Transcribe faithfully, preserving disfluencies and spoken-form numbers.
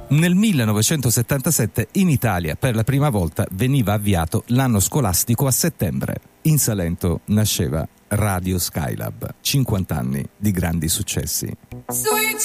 Nel millenovecentosettantasette in Italia per la prima volta veniva avviato l'anno scolastico a settembre. In Salento nasceva Radio Skylab, cinquanta anni di grandi successi. Sweet